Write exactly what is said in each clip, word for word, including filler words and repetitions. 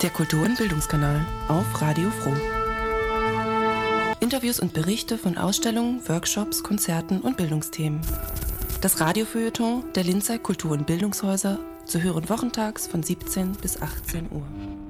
Der Kultur- und Bildungskanal auf Radio Froh. Interviews und Berichte von Ausstellungen, Workshops, Konzerten und Bildungsthemen. Das Radiofeuilleton der Linzer Kultur- und Bildungshäuser zu hören wochentags von siebzehn bis achtzehn Uhr.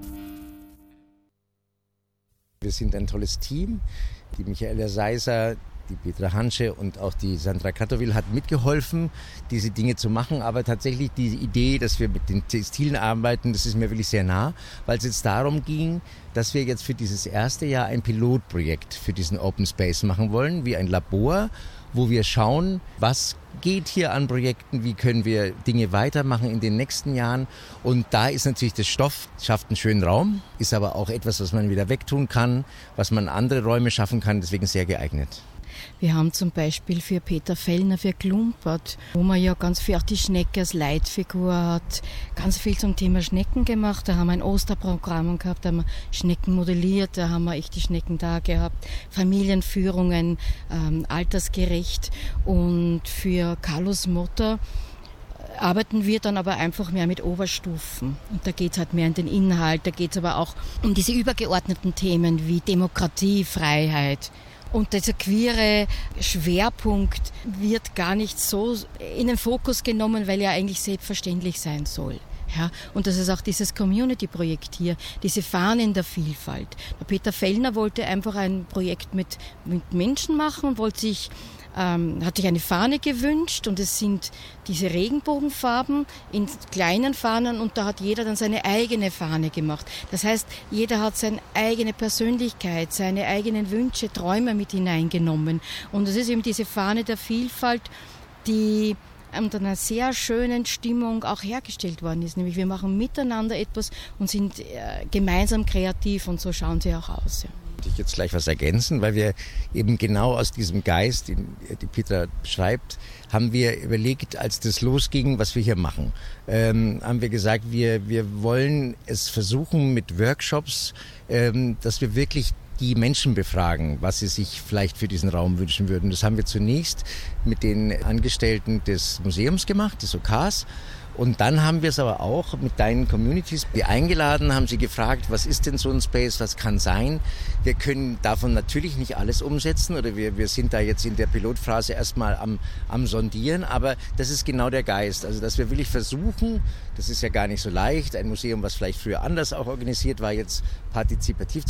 Wir sind ein tolles Team. Die Michaela Seiser, die Petra Hansche und auch die Sandra Kattowil hat mitgeholfen, diese Dinge zu machen. Aber tatsächlich die Idee, dass wir mit den Textilen arbeiten, das ist mir wirklich sehr nah, weil es jetzt darum ging, dass wir jetzt für dieses erste Jahr ein Pilotprojekt für diesen Open Space machen wollen, wie ein Labor, wo wir schauen, was geht hier an Projekten, wie können wir Dinge weitermachen in den nächsten Jahren. Und da ist natürlich das Stoff, schafft einen schönen Raum, ist aber auch etwas, was man wieder wegtun kann, was man andere Räume schaffen kann, deswegen sehr geeignet. Wir haben zum Beispiel für Peter Fellner für Klumpert, wo man ja ganz viel auch die Schnecke als Leitfigur hat, ganz viel zum Thema Schnecken gemacht. Da haben wir ein Osterprogramm gehabt, da haben wir Schnecken modelliert, da haben wir echte Schnecken da gehabt, Familienführungen, ähm, altersgerecht. Und für Carlos Motter arbeiten wir dann aber einfach mehr mit Oberstufen. Und da geht es halt mehr in den Inhalt, da geht es aber auch um diese übergeordneten Themen wie Demokratie, Freiheit. Und dieser queere Schwerpunkt wird gar nicht so in den Fokus genommen, weil er eigentlich selbstverständlich sein soll. Ja, und das ist auch dieses Community-Projekt hier, diese Fahnen der Vielfalt. Der Peter Fellner wollte einfach ein Projekt mit, mit Menschen machen, wollte sich Ähm, hat sich eine Fahne gewünscht und es sind diese Regenbogenfarben in kleinen Fahnen und da hat jeder dann seine eigene Fahne gemacht. Das heißt, jeder hat seine eigene Persönlichkeit, seine eigenen Wünsche, Träume mit hineingenommen. Und es ist eben diese Fahne der Vielfalt, die unter einer sehr schönen Stimmung auch hergestellt worden ist. Nämlich wir machen miteinander etwas und sind äh, gemeinsam kreativ und so schauen sie auch aus. Ja. Ich jetzt gleich was ergänzen, weil wir eben genau aus diesem Geist, den die Petra beschreibt, haben wir überlegt, als das losging, was wir hier machen. Ähm, haben wir gesagt, wir, wir wollen es versuchen mit Workshops, ähm, dass wir wirklich die Menschen befragen, was sie sich vielleicht für diesen Raum wünschen würden. Das haben wir zunächst mit den Angestellten des Museums gemacht, des O Ks. Und dann haben wir es aber auch mit deinen Communities eingeladen, haben sie gefragt, was ist denn so ein Space, was kann sein? Wir können davon natürlich nicht alles umsetzen oder wir, wir sind da jetzt in der Pilotphase erstmal am, am Sondieren, aber das ist genau der Geist, also dass wir wirklich versuchen, das ist ja gar nicht so leicht, ein Museum, was vielleicht früher anders auch organisiert war, jetzt partizipativ